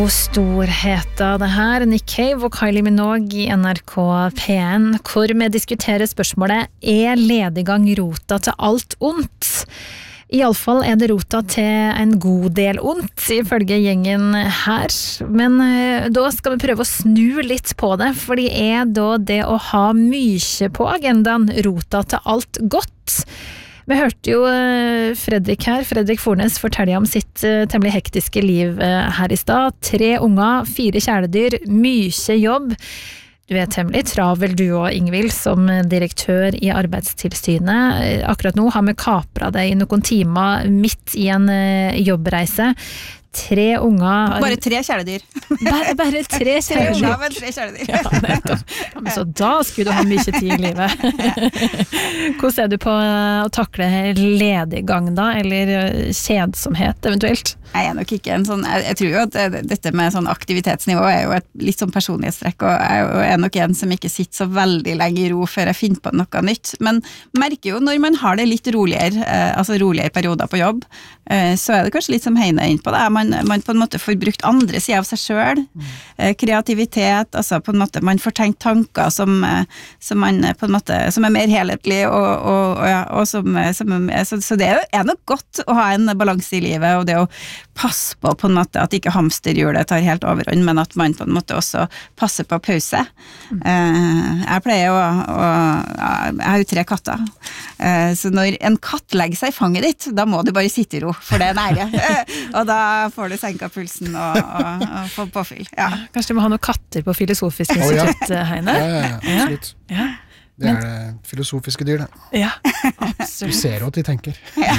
Storheta det her, Nick Cave og Kylie Minogue I NRK P1, hvor vi diskuterer spørsmålet ledigang rota til alt ondt? I alle fall det rota til en god del ondt, ifølge gjengen her. Men da skal vi prøve å snu litt på det, fordi da det å ha mye på agendaen rota til alt godt? Vi hørte jo Fredrik Fornes fortelle om sitt temmelig hektiske liv her I stad. 3 unger, 4 kjæledyr, mye jobb. Du temmelig travel du og Ingvild som direktør I Arbeidstilsynet. Akkurat nå har vi kapret deg I noen timer midt I en jobbreise. 3 unger... Bare 3 kjæledyr. Bare 3 kjæledyr. Ja, men 3 kjæledyr. Ja, men så da skulle du ha mye tid I livet. Hvordan du på å takle ledigang da, eller kjedsomhet eventuelt? Jeg nok ikke en sånn, jeg tror jo at dette med sånn aktivitetsnivå jo et litt sånn personlighetstrekk, og jeg nok en som ikke sitter så veldig lenge I ro før jeg finner på noe nytt, men merker jo når man har det litt roligere, altså roligere perioder på jobb, så det kanskje litt som Heine inn på det, man på en måte får brukt andre sider av seg selv, kreativitet, altså på en måte man får tenkt tanker som man på en måte, som mer helhetlig, og så det nok godt å ha en balanse I livet, og det å passe på en måte at ikke hamsterhjulet tar helt overhånd, men at man på en måte også passer på pause. Jeg pleier jeg har jo 3 katter, så når en katt legger seg I fanget ditt, da må du bare sitte I ro, for det nære. Og da får du senka pulsen og få påfyll. Ja. Kanskje du må ha noen katter på Filosofisk institutt, Heine? Ja, absolutt. Ja. Det det filosofiske dyr, det. Ja, absolutt. Du ser jo at de tenker.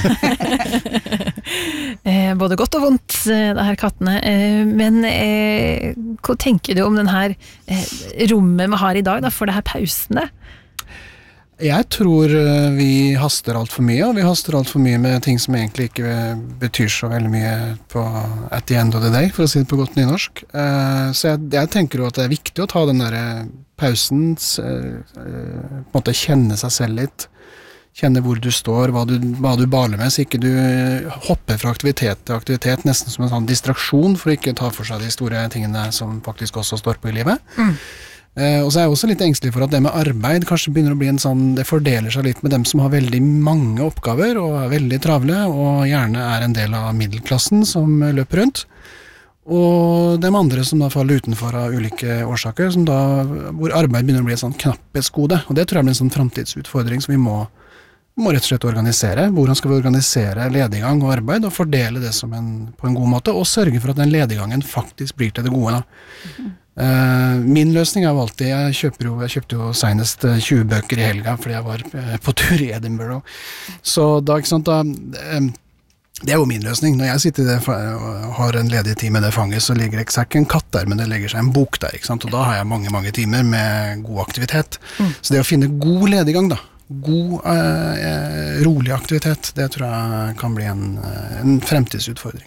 Både godt og vondt, det her kattene. Men hva tenker du om den her rommet vi har I dag, da, for det her pausene? Jeg tror vi haster alt for mye, og vi haster alt for mye med ting som egentlig ikke betyr så veldig mye på at the end of the day, for å si det på godt nynorsk. Så jeg tenker jo at det viktig å ta den der pausen, på en måte kjenne seg selv litt, kjenne hvor du står, hva du baler med, så ikke du hopper fra aktivitet til aktivitet, nesten som en sånn distraksjon, for å ikke ta for seg de store tingene som faktisk også står på I livet. Og så jeg også litt engstelig for at det med arbeid kanskje begynner å bli en sånn, det fordeler seg litt med dem som har veldig mange oppgaver og veldig travle, og gjerne en del av middelklassen som løper rundt, og dem andre som da faller utenfor av ulike årsaker, som da, hvor arbeid begynner å bli et sånn knapphetsgode, og det tror jeg blir en sånn fremtidsutfordring som vi må rett og slett organisere. Hvordan skal vi organisere ledigang og arbeid, og fordele det på en god måte, og sørge for at den ledigangen faktisk blir til det gode da. Min løsning jo alltid, jeg kjøpte jo senest 20 bøker I helga fordi jeg var på tur I Edinburgh, så da, ikke sant, det jo min løsning. Når jeg sitter og har en ledig tid med det fanget, så ligger det ikke en katt der, men det legger seg en bok der, ikke sant? Og da har jeg mange timer med god aktivitet. Så det å finne god ledigang da, god, rolig aktivitet, det tror jeg kan bli en fremtidsutfordring.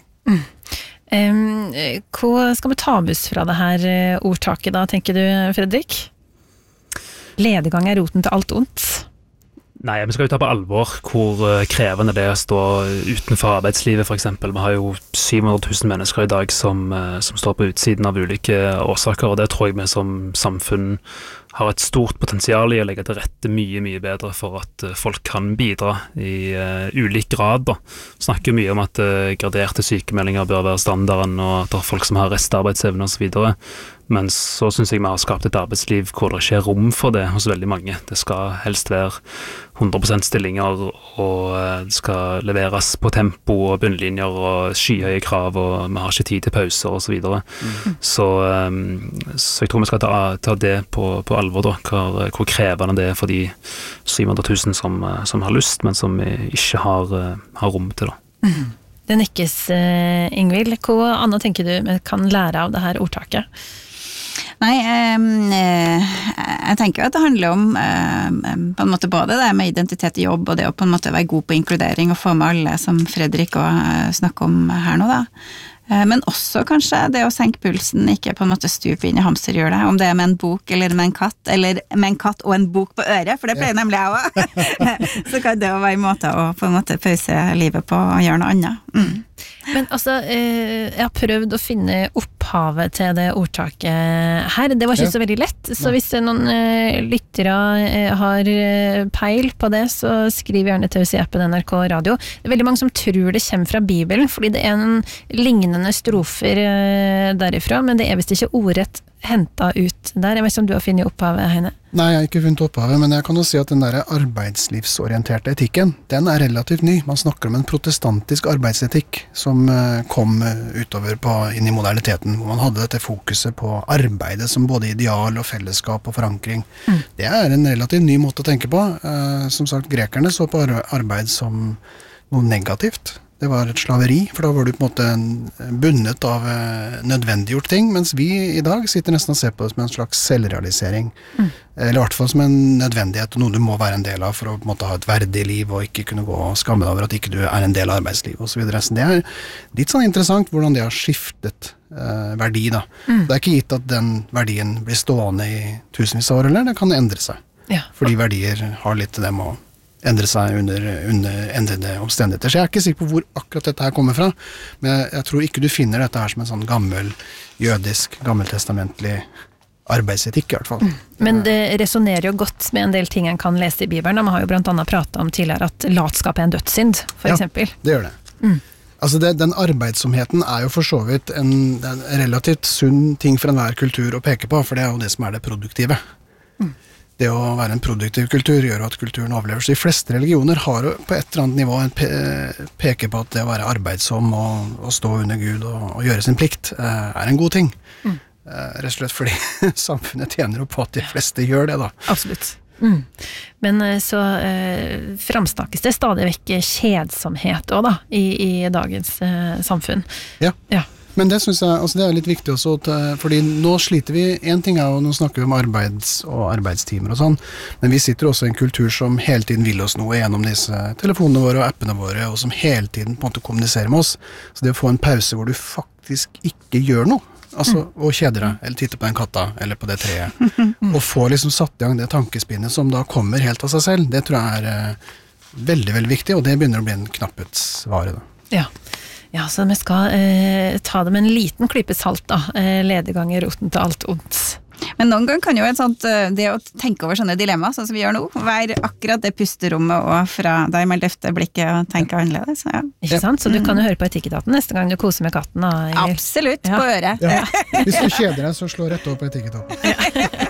Hva skal vi ta buss fra det her ordtaket da, tenker du, Fredrik? Ledigang roten til alt ondt? Nei, vi skal jo ta på alvor hvor krevende det å stå utenfor arbeidslivet, for eksempel. Vi har jo 700 000 mennesker I dag som står på utsiden av ulike årsaker, og det tror jeg vi som samfunn har et stort potensial I å legge til rette mye bedre for at folk kan bidra I ulik grad. Da. Snakker mye om at graderte sykemeldinger bør være standarden, og at det folk som har restarbeidsevne og så videre. Men så synes jeg vi har skapt et arbeidsliv hvor det ikke rom for det hos veldig mange. Det skal helst være 100% stillinger, og det skal leveres på tempo og bunnlinjer og skyhøye krav, og vi har ikke tid til pauser og så videre. Så jeg tror vi skal ta det på alvor da, hvor krevende det for de 700 000 som har lyst, men som ikke har rom til det. Det nikkes, Ingvild. Hva annet tenker du kan lære av det her ordtaket? Nei, jeg tenker jo at det handler om på en måte både det med identitet I jobb, og det å på en måte være god på inkludering og få med alle som Fredrik også snakker om her nå da. Men også kanskje det å senke pulsen, ikke på en måte stupe inn I hamsterhjulet, om det med en bok eller med en katt og en bok på øret, for det pleier nemlig jeg også. Så kan det jo være en måte å på en måte pause livet på og gjøre noe annet. Men altså, jeg har prøvd å finne opphavet til det ordtaket her. Det var ikke så veldig lett, så hvis noen lyttere har peil på det, så skriv gjerne til oss i appen NRK Radio. Det er veldig mange som tror det kommer fra Bibelen, fordi det er en lignende strofer derifra, men det er visst ikke ordrett hentet ut der. Jeg vet ikke om du har funnet opphavet, Heine? Nei, jeg har ikke funnet opphavet, men jeg kan jo si at den der arbeidslivsorienterte etikken, den er relativt ny. Man snakker om en protestantisk arbeidsetikk som kom utover inn i moderniteten, hvor man hadde dette fokuset på arbeidet som både ideal og fellesskap og forankring. Det er en relativt ny måte å tenke på. Som sagt, grekerne så på arbeid som noe negativt. Det var et slaveri, for da var du på en måte bundet av nødvendiggjort ting, mens vi i dag sitter nesten og ser på det som en slags selvrealisering. Eller i hvert fall som en nødvendighet, og noe du må være en del av for å på en måte ha et verdig liv, og ikke kunne gå og skamme deg over at ikke du er en del av arbeidslivet, og så videre. Så det er litt sånn interessant hvordan det har skiftet verdi, da. Det er ikke gitt at den verdien blir stående i tusenvis av år, eller det kan endre seg. Ja. Fordi verdier har litt til dem å endre seg under endrede omstendigheter. Så jeg er ikke sikker på hvor akkurat dette her kommer fra, men jeg tror ikke du finner dette her som en sånn gammel, jødisk, gammeltestamentlig arbeidsetikk i hvert fall. Men det resonerer jo godt med en del ting en kan lese i Bibelen. Man har jo blant annet pratet om tidligere at latskap er en dødssynd, for eksempel. Ja, det gjør det. Altså den arbeidsomheten er jo for så vidt en relativt sunn ting for enhver kultur å peke på, for det er jo det som er det produktive. Det å være en produktiv kultur gjør at kulturen overlever. Så de fleste religioner har jo på et eller annet nivå peker på at det å være arbeidsom og stå under Gud og gjøre sin plikt er en god ting. Rett og slett fordi samfunnet tjener jo på at de fleste gjør det da. Absolutt. Men så framsnakkes det stadig vekk kjedsomhet også da, i dagens samfunn. Ja. Ja. Men det synes jeg, altså det er litt viktig også, fordi nå sliter vi, en ting er jo, nå snakker vi om og arbeidstimer og sånn, men vi sitter også i en kultur som hele tiden vil oss noe gjennom disse telefonene våre og appene våre, og som hele tiden på en måte kommuniserer med oss. Så det å få en pause hvor du faktisk ikke gjør noe, altså å kjede deg, eller titte på den katta, eller på det treet, og få liksom satt i gang det tankespinnet som da kommer helt av seg selv, det tror jeg er veldig, veldig viktig, og det begynner å bli en knapphetsvare da. Ja. Ja, så vi skal ta det med en liten klype salt da, ledegang i roten til alt ondt. Men noen gang kan jo det å tenke over sånne dilemmaer, sånn som vi gjør nå, være akkurat det pusterommet og fra deg med løfte blikket og tenke annerledes. Ja. Ikke sant? Så du kan jo høre på Etikketaten neste gang du koser med katten. Da, Absolutt, på øret. Ja. Hvis du kjeder deg, så slå rett opp på Etikketaten.